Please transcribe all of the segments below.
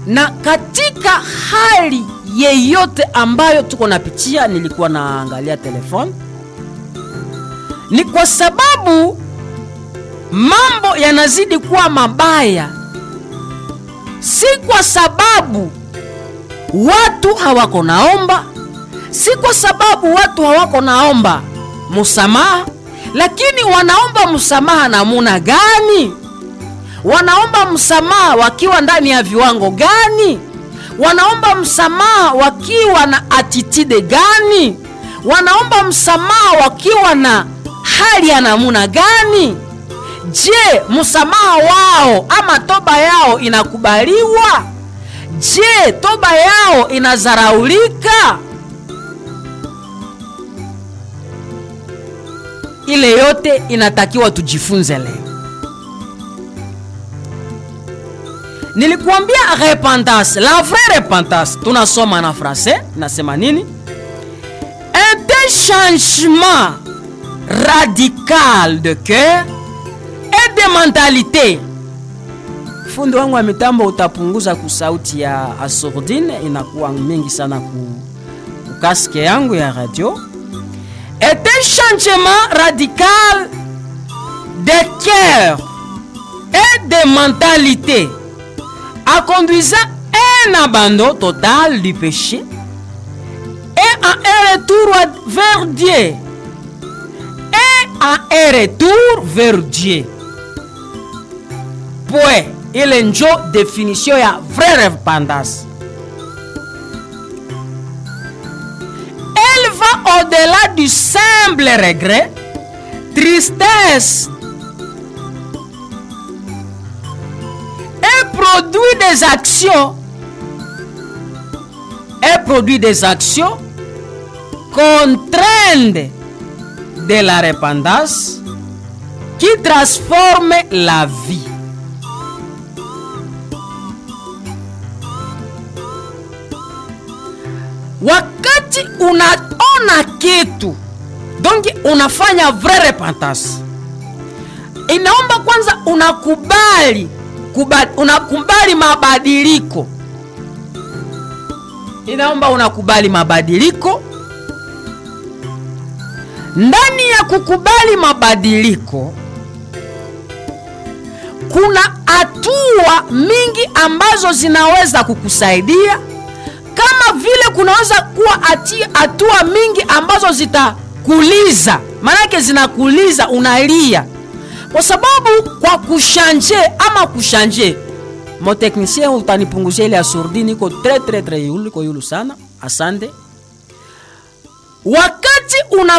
Na katika hali yeyote ambayo tuko napitia, nilikuwa naangalia telefoni, ni kwa sababu mambo yanazidi kuwa mabaya. Si kwa sababu watu hawako naomba, si kwa sababu watu hawako naomba msamaha, lakini wanaomba msamaha namuna gani? Wanaomba msamaha wakiwa ndani ya viwango gani? Wanaomba msamaha wakiwa na attitude gani? Wanaomba msamaha wakiwa na hali ya namuna gani? Je, msamaha wao ama toba yao inakubaliwa? Je, toba yao inazaraulika? Ile yote inatakiwa tujifunze leo. Nilikuambia repentance, la vraie repentance. Tunasoma na français, nasema nini? Un changement radical de cœur et de mentalité. Fundi wangu wa mitambo utapunguza kusauti ya asordine, inakuwa mingi sana ku kaske yangu ya radio. Et un changement radical de cœur et de mentalité a conduisant un abandon total du péché et un retour vers Dieu. Et un retour vers Dieu. Puis, il est une définition ya vraie repentance. Elle va au-delà du simple regret, tristesse, et produit des actions contraintes de la repentance qui transforme la vie. Wakati unaona kitu, donc unafanya vraie repentance, inaomba kwanza unakubali mabadiliko. Inaomba unakubali mabadiliko. Ndani ya kukubali mabadiliko kuna hatua mingi ambazo zinaweza kukusaidia, kama vile kunaweza kuwa hatua mingi ambazo zitakuliza. Maana zinakuliza, unalia. Kwa sababu kwa kushanje mon technicien utanipunguzia ile asordini iko très yulu sana. Asante. Wakati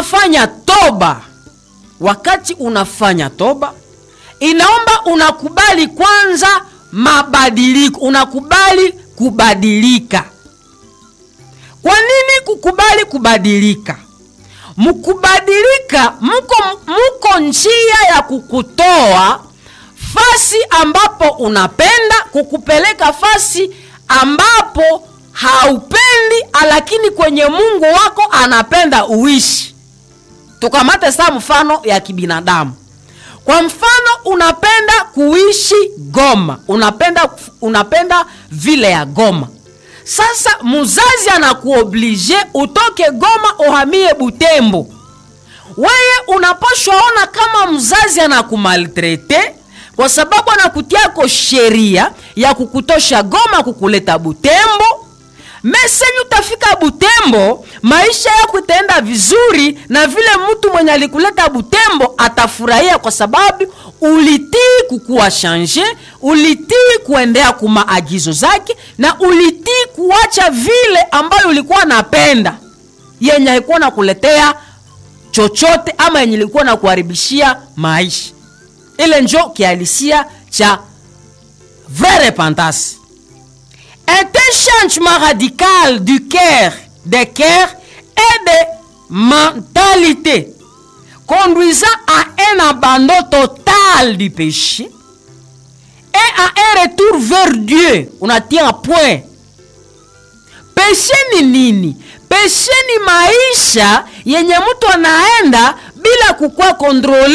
unafanya toba, inaomba unakubali kwanza mabadiliko, unakubali kubadilika. Kwa nini kukubali kubadilika? Mkubadilika mko njia ya kukutoa fasi ambapo unapenda, kukupeleka fasi ambapo haupendi, lakini kwenye Mungu wako anapenda uishi. Tukamate saa mfano ya kibinadamu. Kwa mfano, unapenda kuishi Goma, unapenda vile ya Goma. Sasa mzazi anakuoblige utoke Goma uhamie Butembo. Wewe unaposhaona kama mzazi anakumaltrete, kwa sababu anakutia kwa sheria ya kukutosha Goma kukuleta Butembo. Mesenyu utafika Butembo, maisha yako itaenda vizuri, na vile mtu mwenye alikuleta Butembo atafurahia, kwa sababu ulitii kukuwa change, ulitii kuendea kuma agizo zake, na ulitii kuacha vile ambayo ulikuwa napenda, yenye haikuwa na kuletea chochote ama yenye ilikuwa na kuharibishia maisha. Ile njo kialisia cha vraie repentance. Un changement radical du cœur, de cœur et de mentalité, conduisant à un abandon total du péché et à un retour vers Dieu. On a tient à point. Péché ni nini? Péché ni maisha yenye mtu anaenda bila kukua kontrole,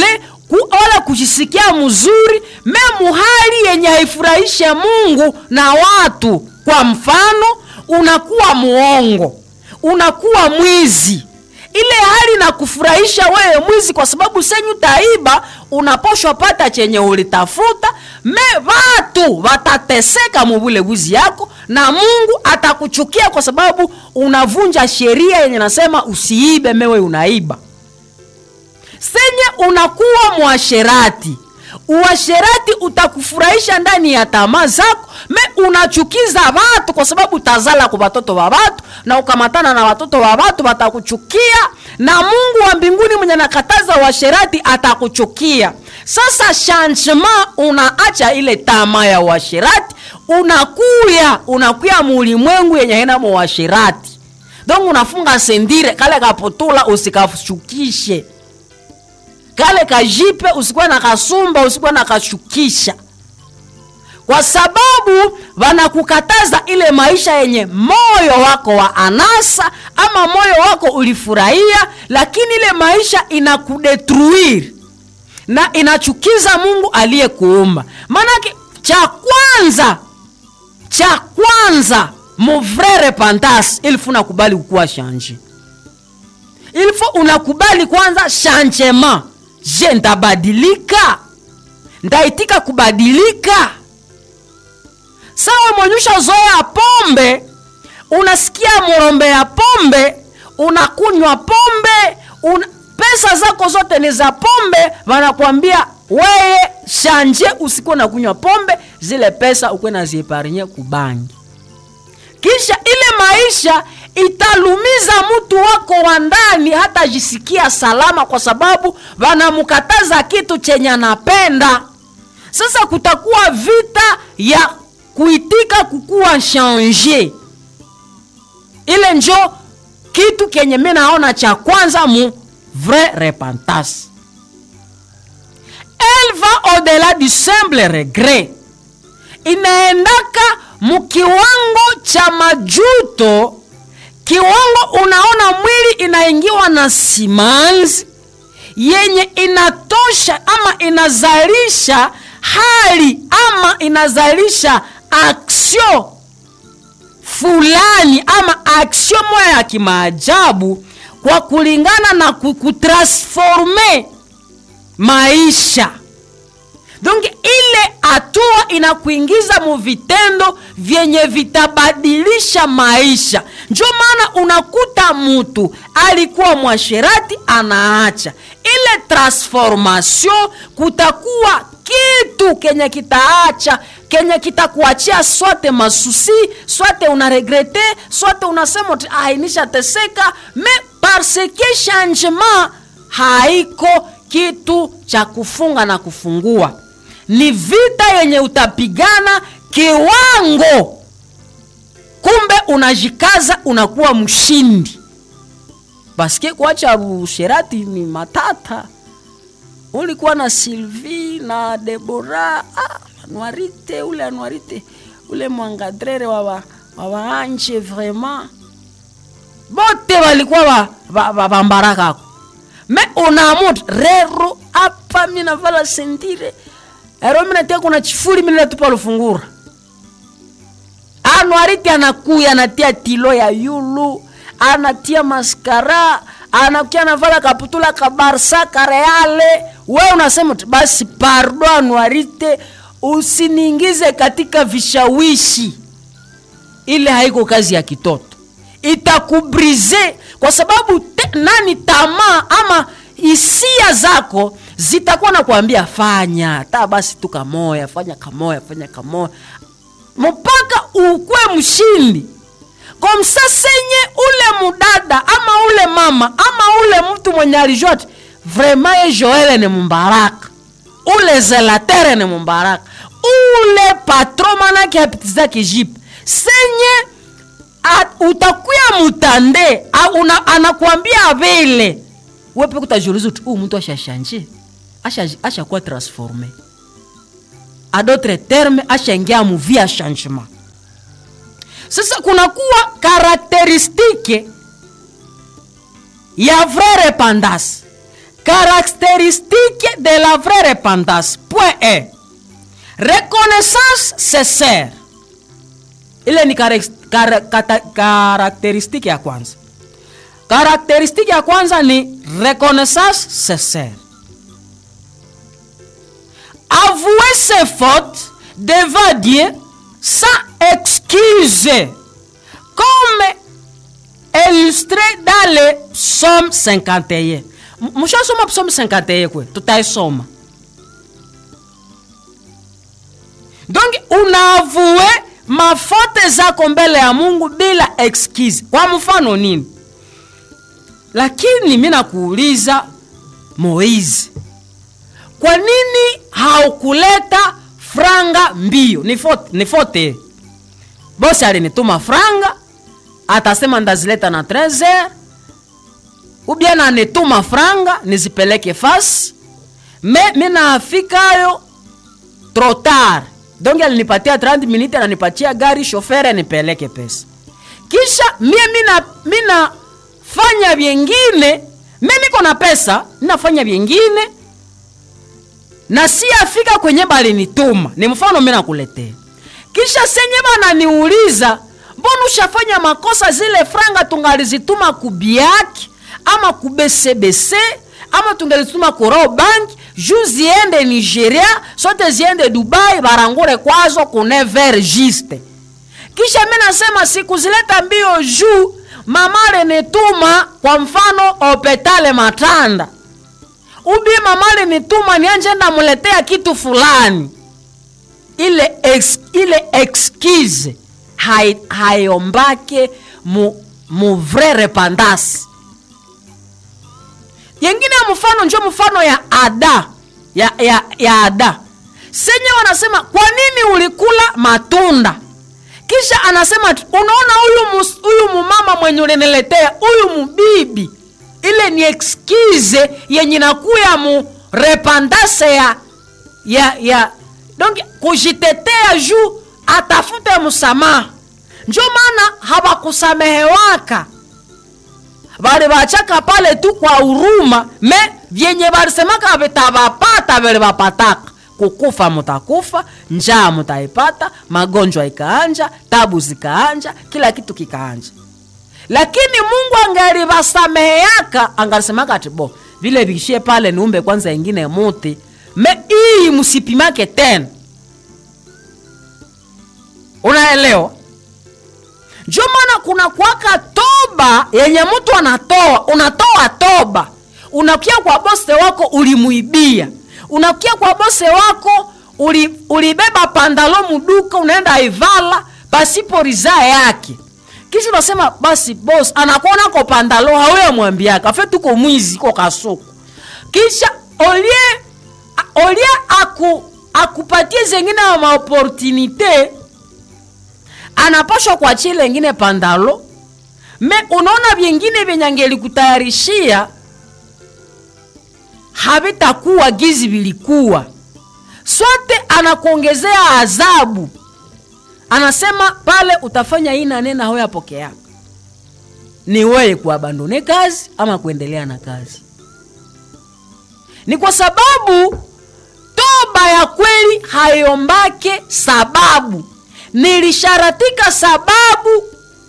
wala kujisikia mzuri memu hali yenye haifurahisha Mungu na watu. Kwa mfano, unakuwa muongo, unakuwa mwizi. Ile hali na kufurahisha wewe mwizi, kwa sababu senyu taiba unaposhwa pata chenye ulitafuta. Watu watateseka mubule wizi yako, na Mungu atakuchukia kwa sababu unavunja sheria yenye nasema usiibe, mewe unaiba. Senye unakuwa mwasherati, uasherati utakufurahisha ndani ya tamaa zako. Unachukiza watu kwa sababu utazala kwa watoto wa watu, na ukamatana na watoto wa watu watakuchukia, na Mungu wa mbinguni mwenye nakataza uasherati atakuchukia. Sasa changement, unaacha ile tamaa ya uasherati, unakuya mulimwengu yenye haina uasherati. Donc unafunga sendire kale kapotula usikashukishe, kale kajipe usikuwa na kasumba, usikuwa na kashukisha, kwa sababu wanakukataza ile maisha yenye moyo wako wa anasa ama moyo wako ulifurahia, lakini ile maisha inakudetruire na inachukiza Mungu aliyekuumba. Manake cha kwanza mon vrai repentance, il faut nakubali kuwa changer. Il faut unakubali kwanza changement. Je, ndabadilika? Ndaitika kubadilika? Sawa monyusha zoea pombe, unasikia murombe ya pombe, unakunywa pombe, pesa zako zote ni za pombe, wanakuambia wewe shanje usikuwa na kunywa pombe, zile pesa ukwe na zieparnye kubangi. Kisha ile maisha italumiza mtu wako wa ndani, hata jisikia salama kwa sababu wanamukataza kitu chenye anapenda. Sasa kutakuwa vita ya kuitika kukuwa changer. Ile njo kitu kenye mimi naona cha kwanza mu vrai repentance. Elle va au-delà du simple regret. Inaendaka mukiwango cha majuto, kiwango unaona mwili inaingiwa na simanzi yenye inatosha ama inazalisha hali ama inazalisha action fulani ama action moja ya kimaajabu kwa kulingana na kutransforme maisha. Donc ile hatua inakuingiza mu vitendo vyenye vitabadilisha maisha. Ndio maana unakuta mtu alikuwa mwasherati anaacha. Ile transformation, kutakuwa kitu kenye kitaacha, kenye kitakuachia sote masusi, sote unaregrete, sote unasema nisha teseka, mais parce que changement haiko kitu cha kufunga na kufungua. Ni vita yenye utapigana kiwango. Kumbe unajikaza unakuwa mshindi. Baske kuacha usherati ni matata. Ulikuwa na Sylvie na Deborah, Anuarite, ule mwangadrere wa anje vraiment. Bote walikuwa bambaraka. Me unamut rero hapa mina vala sentire. Ero mina tia kuna chifuri mina tupa lufungura. Anuarite anakuya anatia tilo ya yulu, anatia maskara, anakia anavala kaputula kabarsa kareale. We unasema basi pardon Anuarite, usiniingize katika vishawishi. Ile haiko kazi ya kitoto. Itakubrize kwa sababu tamaa ama hisia zako zitakuwa na kuambia fanya ta basi tu kamoya, fanya kamoya mpaka ukwe mshindi. Kwa msasenye ule mudada ama ule mama ama ule mtu mwenye alijote vraiment Joel ni mbaraka, ule zelatere ni mbaraka, ule patron manake apitiza kijipe senye utakuya mutande anakuambia vile wewe kutajuliza tu mtu ashashanje, ashakuwa transformé. A d'autres termes, ashaingia mu vie à changement. Sasa kunakuwa karakteristike ya vraie repentance. Caractéristique de la vraie repentance. Point E. Reconnaissance sincère. Ile ni caractéristique ya kwanza. Caractéristique ya kwanza ni reconnaissance sincère. Avouer ses fautes devant Dieu sans excuse. Comme illustré dans le Psaume 51. Mshasoma Psaume 51 kwe, tutaisoma. Donc unaavue mafote zako mbele ya Mungu bila excuse. Kwa mfano nini? Lakini mimi nakuuliza Moizi, kwa nini haukuleta franga mbio? Ni fote. Bosi alinituma franga, atasema ndazileta na 13h. Ubia anituma franga nizipeleke fasi. Mimi naafikayo trop tard. Donc alinipatia 30 minutes, ananipatia gari chauffeur nipeleke pesa. Kisha mimi fanya vingine, mimi niko na pesa, ninafanya vingine na si afika kwenye bali nituma. Ni mfano mimi nakuletea. Kisha senye bana niuliza, mbona ushafanya makosa zile franga tungalizituma kubiaki ama kubcbc ama tungalizituma ku bank juu ziende Nigeria, sote ziende Dubai barangure kwazo ku 9h juste. Kisha mimi nasema siku zileta mbio juu mamale nituma kwa mfano hopitale Matanda. Ubi mamale nituma nianje ndamuletea kitu fulani. Ile excuse haiombake mu vrai repentance. Yengine mfano njo mfano ya Ada. Ya Ada. Senye wanasema kwa nini ulikula matunda? Kisha anasema unaona huyu mumama mwenye uliniletea, huyu mbibi. Ile ni excuse yenye nakuya mu repentance ya donc kujitetea juu atafute msamaha. Njo maana hawakusamehewaka. Bale bachaka pale tu kwa huruma, vyenye balisemaka vitabapata vile bapataka. Kukufa mutakufa, njaa mutaipata, magonjwa ikaanja, tabu zikaanja, kila kitu kikaanja. Lakini Mungu angalibasameheyaka, angalisemaka ati bo, vile bishie pale niumbe kwanza ingine muti, hii musipimake tena. Unaelewa? Ndio maana kuna kuwaka toba yenye mtu anatoa, unatoa toba. Unakia kwa bose wako ulimuibia. Unakia kwa bose wako ulibeba pandalo muduka unaenda ivala pasipo ridhaa yake. Kisha unasema basi boss anakuona kwa pandalo hawe mwambia kafe tuko mwizi kwa kasoko. Kisha olie akupatie zingine ma opportunité, anapashwa kwa chile ingine pandalo. Unaona vingine vyenyangeli kutayarishia havitakuwa gizi vilikuwa. Sote anakuongezea adhabu. Anasema pale utafanya hii na nena hoya pokea. Ni wewe kuabandone kazi ama kuendelea na kazi. Ni kwa sababu toba ya kweli haiombake sababu. Nilisharatika sababu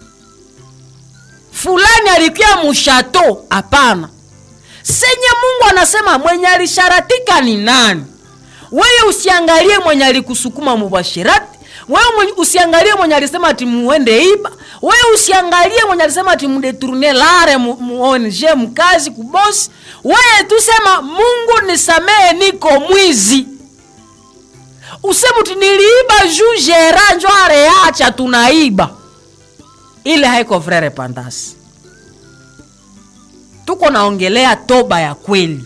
fulani alikuwa mushato, hapana. Senye Mungu anasema mwenye alisharatika ni nani? Wewe usiangalie mwenye alikusukuma mubashirati. Wewe usiangalie mwenye alisema ati muende iba. Wewe usiangalie mwenye alisema ati mudetourner lare muonje mkazi kubosi. Wewe tu sema Mungu nisamee niko mwizi. Usemu niliiba juu jera njo areacha tunaiba. Ile haiko vrai repentance. Tuko naongelea toba ya kweli.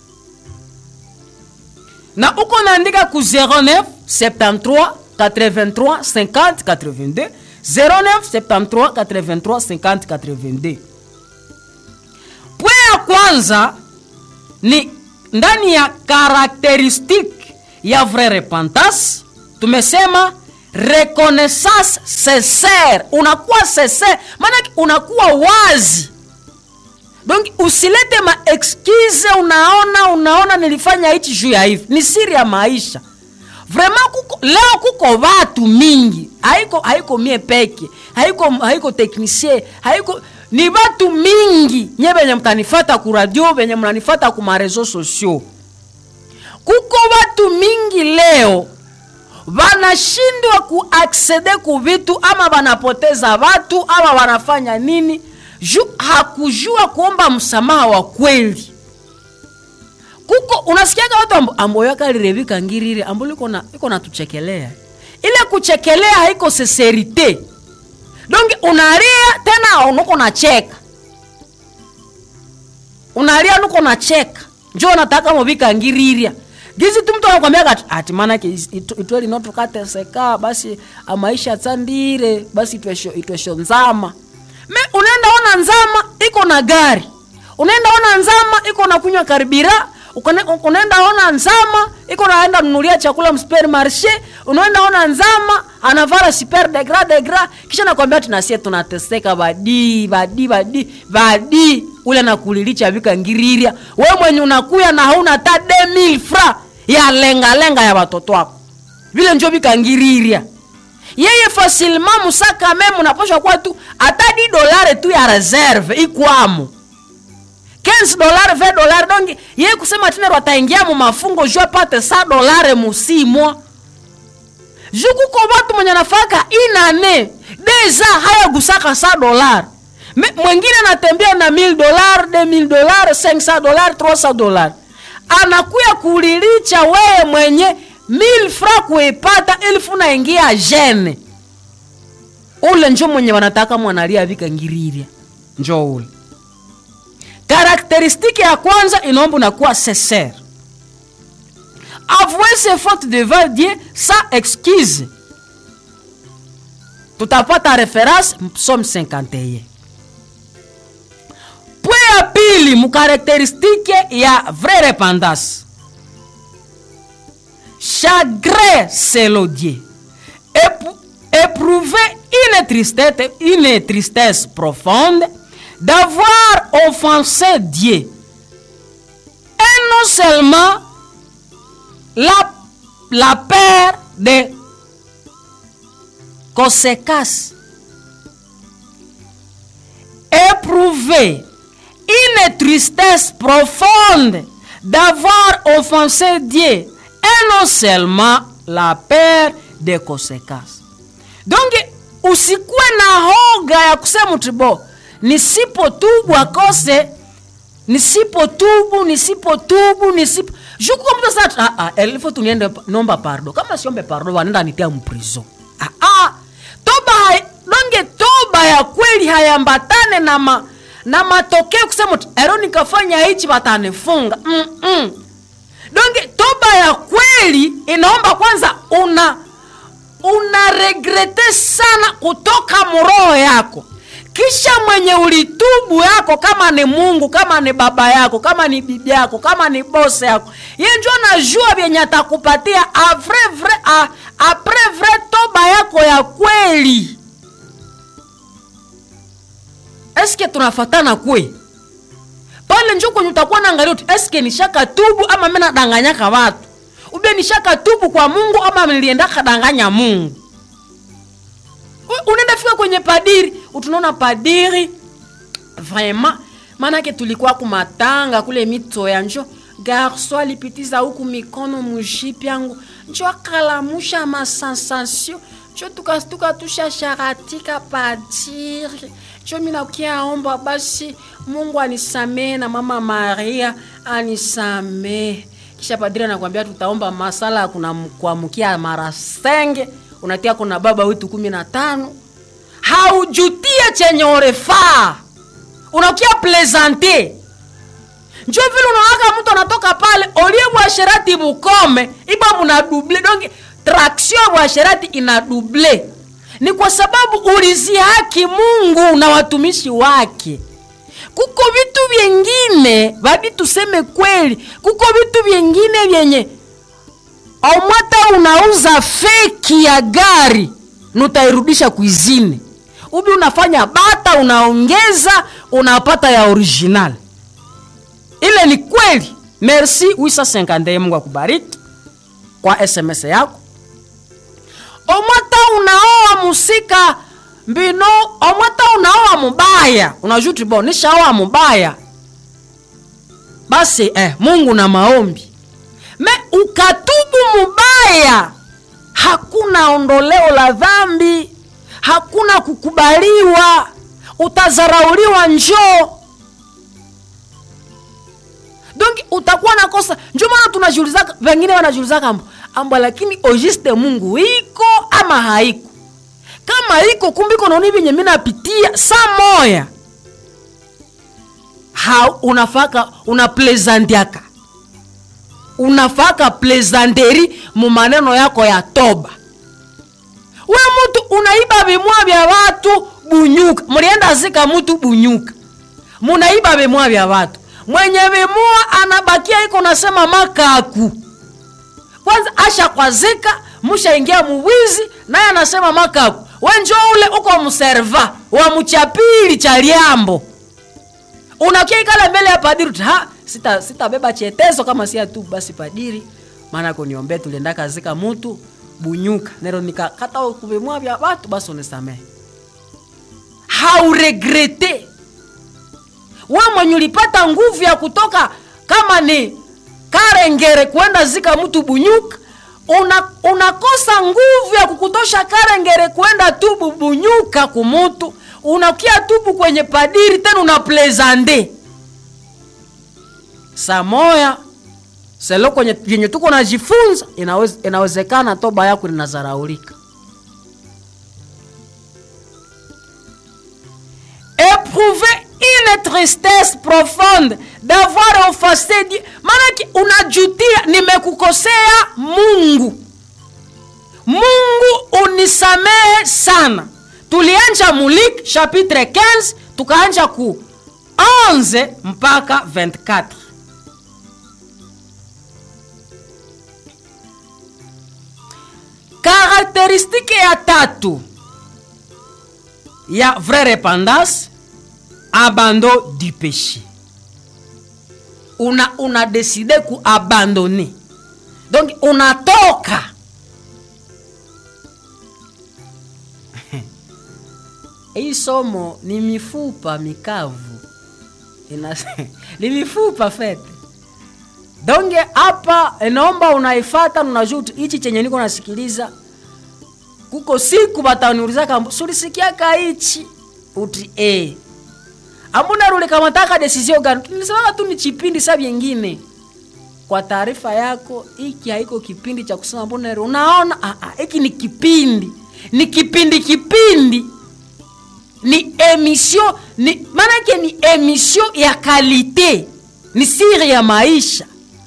Na uko naandika ku 09 73 83 50 82 09 73 83 50 82. Point ya kwanza ni ndani ya caractéristique ya vraie repentance. Tumesema reconnaissance sincère. Unakuwa sincère, maana unakuwa wazi. Donc usilete ma excuse, unaona nilifanya hichi juu ya hivi. Ni siri ya maisha. Vraiment leo kuko watu mingi. Haiko mie peke. Haiko technicien, ni watu mingi. Nye benye mtanifata ku radio, benye mnanifata ku ma réseaux sociaux. Kuko watu mingi leo wanashindwa kuacceder ku vitu, ama wanapoteza watu, ama wanafanya nini? Hakujua kuomba msamaha wa kweli. Kuko unasikia watu ambo yaka lirevika ngirire ambo liko na tuchekelea. Ile kuchekelea haiko sincerité. Donc unalia tena unuko na cheka. Unalia unuko na cheka. Njoo unataka mbika ngiriria. Gizi tu mtu anakuambia ati maana itweli notukate seka basi maisha tsandire basi itwesho nzama. Unaenda ona nzama iko na gari. Unaenda ona nzama iko na kunywa karibira. Unaenda ona nzama iko naenda nunulia chakula msupermarché. Unaenda ona nzama anavala super degra kisha nakwambia tunasie tunateseka badi ule nakulilicha vika ngiriria. Wewe mwenye unakuya na hauna hata 2000 francs ya lenga ya watoto wako. Vile njoo vika ngiriria. Yeye facilement musaka meme unaposha kwa tu hata $10 tu ya reserve ikwamo. $15 $20 donc yeye kusema tena wataingia mu mafungo jua pate $100 musimo. Juku kwa watu mwenye nafaka inane deja haya gusaka $100. Mwingine anatembea na $1000, $2000, $500, $300. Anakuya kulilicha wewe mwenye 1000 francs kuipata 1000 naingia jene. Ule njoo mwenye wanataka mwanalia vika ngiriria. Njoo ule. Caractéristique ya kwanza inaomba unakuwa sincère. Avouer ses fautes devant Dieu sans excuse. Tutapata référence Psaume 51. Point ya pili mu caractéristique ya vraie repentance. Chagrin selon Dieu. Éprouver une tristesse profonde d'avoir offensé Dieu. Et non seulement la peur de conséquences. Éprouver une tristesse profonde d'avoir offensé Dieu. Et non seulement la peur de conséquences. Donc usikuwe na hoga ya kusema tibo nisipotubu akose nisipotubu juku mtu sasa elifo tuniende nomba pardon kama siombe pardon wanaenda nitia mprison toba ya kweli hayambatane na matokeo kusema ero nikafanya hichi watanifunga donc toba ya kweli inaomba kwanza una regrete sana kutoka mroho yako. Kisha mwenye ulitubu yako kama ni Mungu, kama ni baba yako, kama ni bibi yako, kama ni boss yako. Yeye ndio anajua vyenye atakupatia après vrai toba yako ya kweli. Eske tunafatana kwe? Pale njoo kwenye utakuwa naangalia eske nishaka tubu ama mimi nadanganyaka watu. Ube nishaka tubu kwa Mungu ama nilienda kadanganya Mungu. Unaenda fika kwenye padiri, utunaona padiri vraiment manake tulikuwa kumatanga kule mito ya njo garso alipitiza huku mikono mushipi yangu njo akalamusha masensation njo tukastuka tushasharatika padiri njo mina ukiaomba basi Mungu anisamee na mama Maria anisamee. Kisha padri anakuambia tutaomba masala kuna kuamkia mara 5 unatia kuna baba wetu 15 haujutia chenye orefa unakia plaisanter njoo vile unaona mtu anatoka pale olie bwa sherati bukome iba muna double donc traction bwa sherati ina double ni kwa sababu ulizi haki Mungu na watumishi wake. Kuko vitu vingine babi tuseme kweli kuko vitu vingine vyenye au mata unauza feki ya gari nutairudisha kuizini ubi unafanya bata, unaongeza, unapata ya original. Ile ni kweli. Merci 850, Mungu akubariki kwa SMS yako. Omata unaoa musika mbino, omata unaoa mubaya. Unajuti bo nishaoa mubaya. Basi Mungu na maombi. Me ukatubu mubaya, hakuna ondoleo la dhambi, hakuna kukubaliwa, utazarauliwa njoo. Donc utakuwa na kosa. Njoo maana tunajiuliza, wengine wanajiuliza ambo lakini ojiste Mungu iko ama haiko? Kama iko kumbiko na unibi nyemina napitia saa moya. Unafaka unaplezandiaka. Unafaka plezanderi mu maneno yako ya toba. We mtu unaiba bimwa vya watu bunyuka. Mlienda zika mtu bunyuka. Munaiba bimwa vya watu. Mwenye bimwa anabakia iko nasema makaku. Kwanza asha kwa zika, musha ingia muwizi, naye anasema makaku. Wenjo ule uko mserva wa mchapili cha liambo. Unakia ikala mbele ya padiri, sita beba chetezo kama siya tu basi padiri. Maana kuniombe tulienda kazika mtu bunyuka. Nero nikakata kubemwa vya watu basi unisamehe. Hauregrete. Wewe mwenye ulipata nguvu ya kutoka kama ni Karengere kwenda zika mtu bunyuka, unakosa nguvu ya kukutosha Karengere kwenda tubu bunyuka kumutu, unakia tubu kwenye padiri tena unaplezande. Samoya selo kwenye yenye tuko najifunza, inawezekana toba yako inazaraulika. Éprouver une tristesse profonde d'avoir offensé Dieu. Manaki unajutia nimekukosea Mungu. Mungu unisamehe sana. Tulianja Muliki chapitre 15 tukaanja ku 11 mpaka 24. Caractéristique ya tatu ya vraie repentance, abandon du péché. Una décidé ku abandonner. Donc unatoka. Hii somo ni mifupa mikavu. Ni mifupa fete. Donc hapa naomba unaifuata, unajuta hichi chenye niko nasikiliza. Kuko siku bataniuliza kama sulisikia hichi uti Amuna rule kama taka decision gani? Nilisema tu ni kipindi sabi nyingine. Kwa taarifa yako, hiki haiko kipindi cha kusema mbona unaona hiki ni kipindi. Ni kipindi. Ni emission, maana yake ni emission ya kalite. Ni siri ya maisha.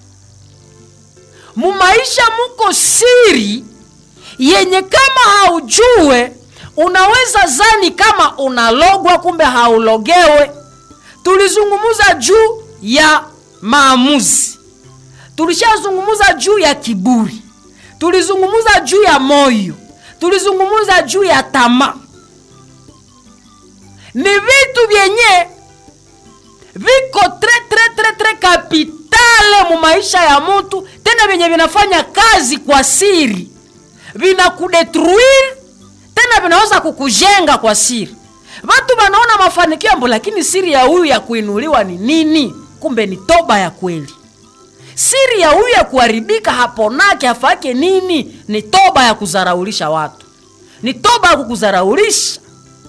Mu maisha muko siri yenye kama haujue unaweza zani kama unalogwa kumbe haulogewe. Tulizungumuza juu ya maamuzi. Tulishazungumuza juu ya kiburi. Tulizungumuza juu ya moyo. Tulizungumuza juu ya tamaa. Ni vitu vyenye viko très kapitale mu maisha ya mtu, tena vyenye vinafanya kazi kwa siri. Vinakudetruire, tena vinaweza kukujenga kwa siri. Watu wanaona mafanikio ambapo, lakini siri ya huyu ya kuinuliwa ni nini? Kumbe ni toba ya kweli. Siri ya huyu ya kuharibika haponake afake nini? Ni toba ya kuzaraulisha watu. Ni toba ya kukuzaraulisha.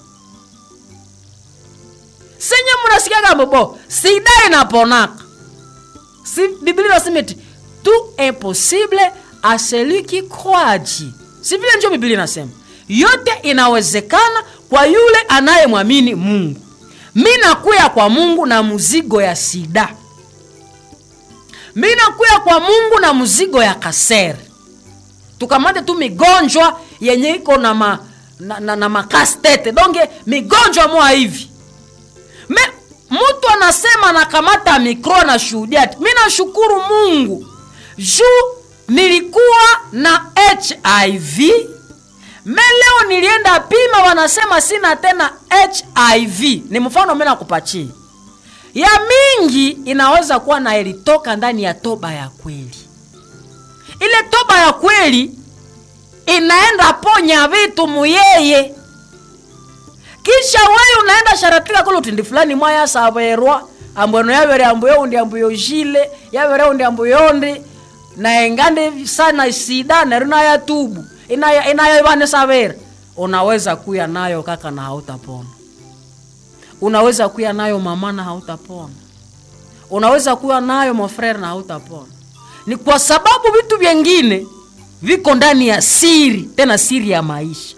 Senye mnasikia kama sida inaponaka. Si Biblia inasema tout est possible à celui qui croit. Si vile ndio Biblia inasema. Yote inawezekana kwa yule anayemwamini Mungu. Mimi nakuya kwa Mungu na mzigo ya sida. Mimi nakuya kwa Mungu na mzigo ya kasere. Tukamate tu migonjwa yenye iko na makastete. Donge migonjwa mwa hivi. Mtu anasema nakamata mikro na shuhudia. Mimi nashukuru Mungu. Nilikuwa na HIV. Leo nilienda pima wanasema sina tena HIV. Ni mfano mimi nakupatia. Ya mingi inaweza kuwa na ilitoka ndani ya toba ya kweli. Ile toba ya kweli inaenda ponya vitu muyeye. Kisha wewe unaenda sharatika kule utindi fulani mwaya saberwa ambono yabere amboyo ndi amboyo jile yabere ndi amboyo ndi na engande sana sida na runa ya tubu inayobane sabera. Unaweza kuya nayo kaka na hautapona. Unaweza kuya nayo mama na hautapona. Unaweza kuya nayo mofrere na hautapona. Ni kwa sababu vitu vingine viko ndani ya siri, tena siri ya maisha.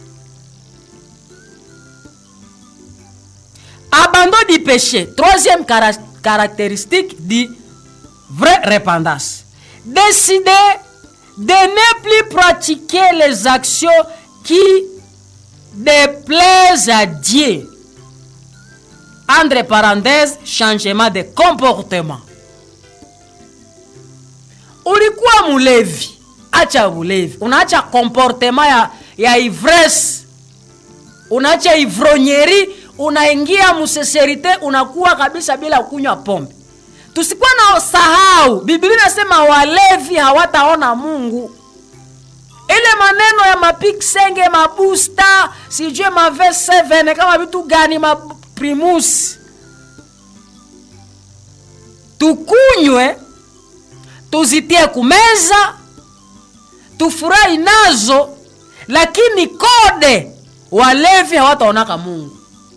Abandon du péché, troisième caractéristique du vrai repentance. Décider de ne plus pratiquer les actions qui déplaisent à Dieu. Entre parenthèses, changement de comportement. Ulikuwa mulevi, acha ulevi. Unaacha comportement ya ivresse. Unaacha ivrognerie, unaingia museserite, unakuwa kabisa bila kunywa pombe. Tusikuwa na usahau, Biblia inasema walevi hawataona Mungu. Ile maneno ya mapiksenge, mabusta, sijue V7 kama vitu gani, maprimus. Tukunywe, tuzitie kumeza, tufurahi nazo, lakini kode walevi hawataonaka Mungu.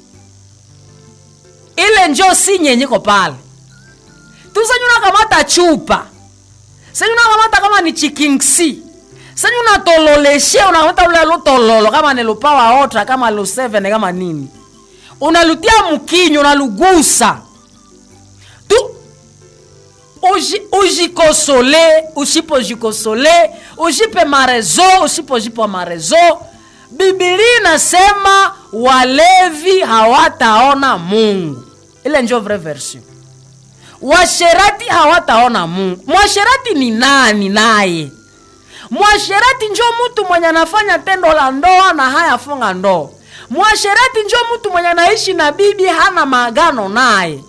Ile njoo si nyenyiko pale. Tusanyuna kamata chupa. Sanyuna kamata kama ni chikingsi. Sanyuna tololeshe, unamata ule lutololo kama ni lupawa otra, kama lu7 kama nini. Unalutia mkinyo, unalugusa. Tu ujikosole, usipojikosole, ujipe marezo, usipojipa marezo. Biblia inasema walevi hawataona Mungu. Ile ndio vrai version. Washerati hawataona Mungu. Mwasherati ni nani naye? Mwasherati ndio mtu mwenye anafanya tendo la ndoa na hayafunga ndoa. Mwasherati ndio mtu mwenye anaishi na bibi hana maagano naye.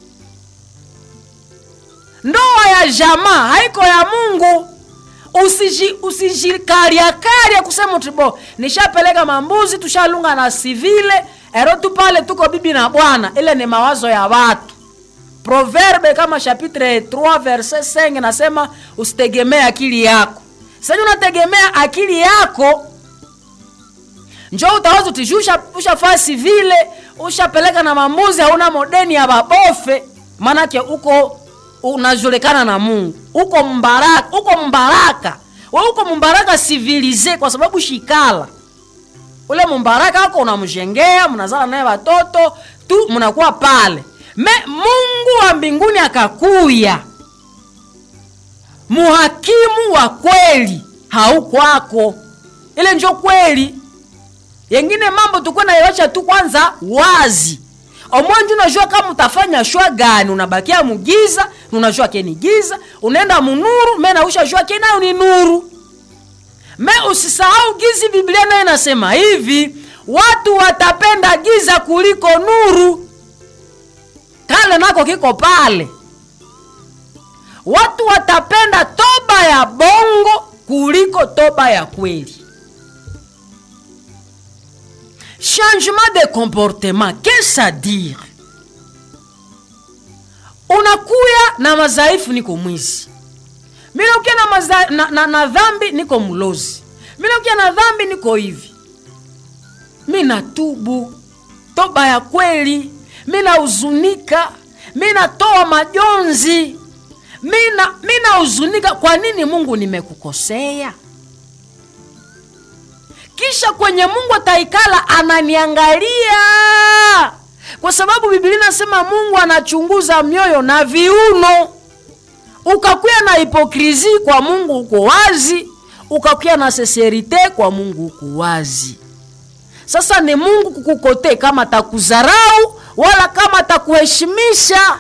Ndoa ya jamaa haiko ya Mungu. Usijikaria kusema tribo nishapeleka mambuzi tushalunga na civile erotu pale tuko bibi na bwana. Ile ni mawazo ya watu. Proverbe kama chapitre 3 verset 5 nasema usitegemee akili yako. Sasa unategemea akili yako, njoo utawaza tujusha ushafaa civile, ushapeleka na mambuzi, hauna modeni ya babofe, manake uko unajulikana na Mungu. Uko mbaraka. Wewe uko mbaraka civilize kwa sababu shikala. Ule mbaraka wako unamjengea, mnazala naye watoto, tu mnakuwa pale. Mungu wa mbinguni akakuya. Muhakimu wa kweli haukwako. Ile ndio kweli. Yengine mambo tukua na yawacha tu kwanza wazi. Omwanju unajua kama utafanya shwa gani, unabakia mugiza, unajua keni giza, unaenda munuru, mena ushajua kena ni nuru. Usisahau gizi, Biblia nayo inasema hivi, watu watapenda giza kuliko nuru. Kale nako kiko pale. Watu watapenda toba ya bongo kuliko toba ya kweli. Changement de comportement, qu'est-ce à dire? Unakuya na mazaifu niko mwizi. Mimi nakuya na dhambi niko mlozi. Mimi nakuya na dhambi niko hivi. Mimi natubu toba ya kweli. Mimi nahuzunika. Mimi natoa majonzi. Mimi nahuzunika, kwa nini Mungu nimekukosea? Kisha kwenye Mungu ataikala ananiangalia. Kwa sababu Biblia inasema Mungu anachunguza mioyo na viuno. Ukakuya na hipokrisi kwa Mungu uko wazi, ukakuya na sincerite kwa Mungu uko wazi. Sasa ni Mungu kukukote kama atakudharau wala kama atakuheshimisha.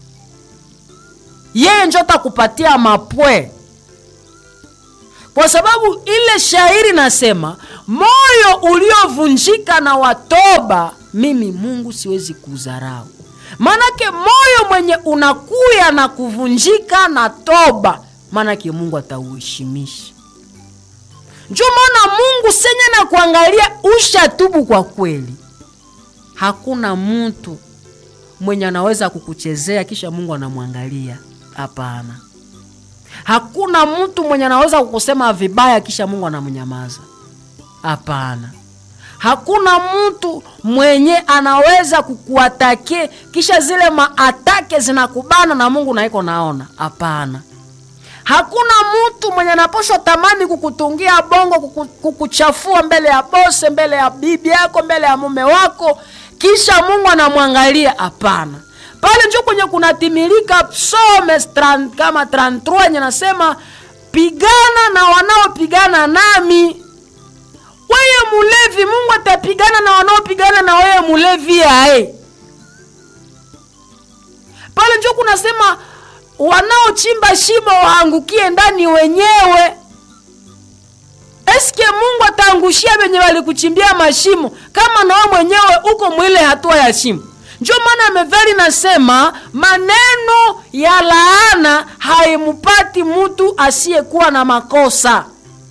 Yeye ndio atakupatia mapwe. Kwa sababu ile shairi nasema moyo uliovunjika na watoba, mimi Mungu siwezi kudharau. Manake moyo mwenye unakuya na kuvunjika na toba, manake Mungu atauheshimisha. Ndio maana Mungu senye na kuangalia ushatubu kwa kweli. Hakuna mtu mwenye anaweza kukuchezea kisha Mungu anamwangalia. Hapana. Hakuna mtu mwenye anaweza kukusema vibaya kisha Mungu anamnyamaza. Hapana. Hakuna mtu mwenye anaweza kukuatake kisha zile maatake zinakubana na Mungu na iko naona. Hapana. Hakuna mtu mwenye anaposha tamani kukutungia bongo, kukuchafua mbele ya bose, mbele ya bibi yako, mbele ya mume wako kisha Mungu anamwangalia. Hapana. Pale ndio kwenye kunatimilika Psalme 30 kama 33 yenye nasema, pigana na wanaopigana nami. Wewe mulevi, Mungu atapigana na wanaopigana na wewe mulevi yae. Pale ndio kunasema wanaochimba shimo waangukie ndani wenyewe. Eske Mungu ataangushia wenye walikuchimbia mashimo kama na wewe mwenyewe uko mwile hatua ya shimo? Ndio maana methali nasema maneno ya laana haimupati mtu asiyekuwa na makosa.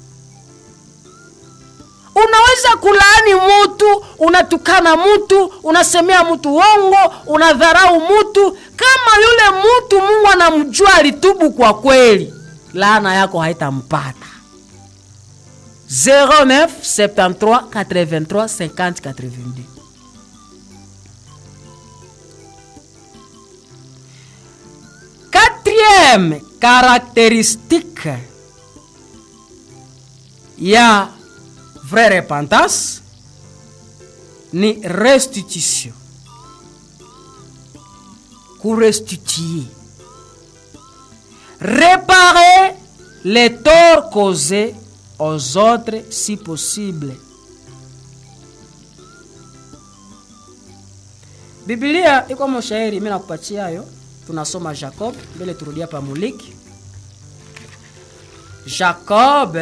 Unaweza kulaani mtu, unatukana mtu, unasemea mtu uongo, unadharau mtu, kama yule mtu Mungu anamjua alitubu kwa kweli, laana yako haitampata. 09 73 83 50 82. Quatrième caractéristique ya vraie repentance ni restitution. Restituer, réparer les torts causés aux autres si possible. Biblia iko mshairi, mimi nakupatia hayo. Tunasoma Jacob, mbele turudia pa Muliki. Jacob,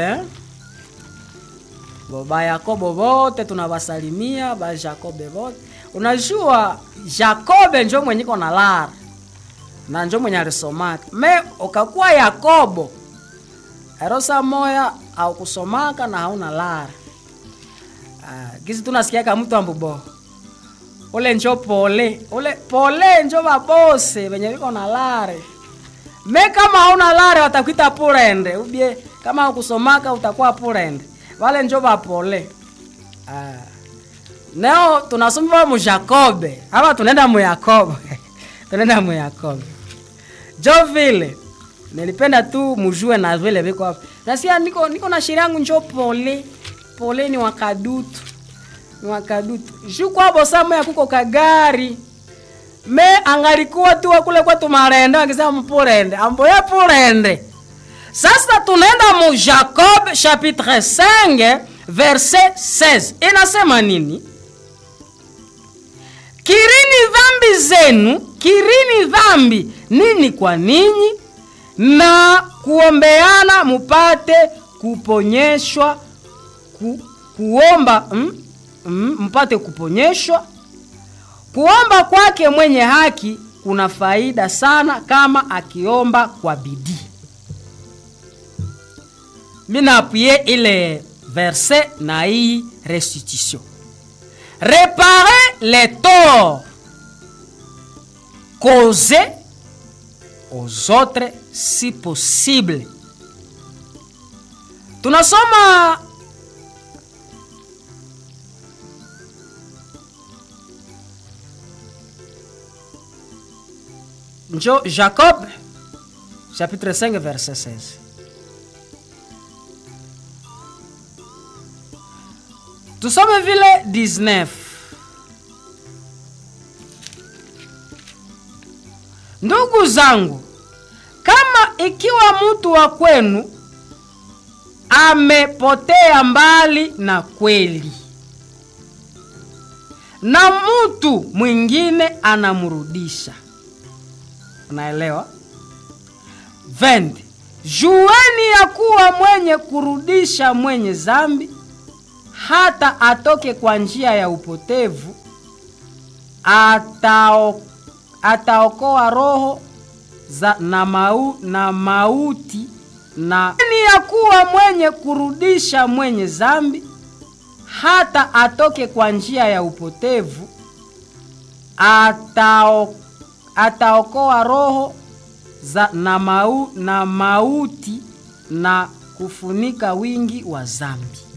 baba Yakobo wote tunawasalimia, ba Jacob wote. Unajua Jacob ndio mwenye iko na lara. Na ndio mwenye alisomaka. Me ukakuwa Yakobo, erosa moya au kusomaka na hauna lara. Gizi tunasikia kama mtu ambubo. Ole njo pole. Ole pole njo babose wenye iko na lare. Me kama hauna lare watakuita purende. Ubie kama ukusomaka utakuwa purende. Wale njo bapole. Nao tunasoma mu Jacob. Hapa tunaenda mu Yakobo. Tunaenda mu Yakobo. Jo vile nilipenda tu mujue na vile biko hapa. Nasia niko na shiri yangu njo pole. Pole ni wakadutu. Mwakadutu. Shuko hapo samu ya kuko kagari. Me angalikuwa tu kule kwa tumarende akisema mpurende. Ambo ya purende. Sasa tunaenda mu Jacob chapitre 5 verset 16. Inasema nini? Kirini dhambi zenu, kirini dhambi nini kwa ninyi, na kuombeana mupate kuponyeshwa, kuomba mpate kuponyeshwa. Kuomba kwake mwenye haki kuna faida sana kama akiomba kwa bidii. Mina appuyer ile verset na hii restitution. Réparer les torts causés aux autres si possible. Tunasoma Jacob chapitre 5 verset 16. Tusome vile 19. Ndugu zangu, kama ikiwa mtu wa kwenu amepotea mbali na kweli, na mtu mwingine anamrudisha. Unaelewa? 20. Jueni ya kuwa mwenye kurudisha mwenye zambi hata atoke kwa njia ya upotevu, ataokoa roho na mauti, na ni ya kuwa mwenye kurudisha mwenye zambi, hata atoke kwa njia ya upotevu, ataokoa roho na mauti, na kufunika wingi wa zambi.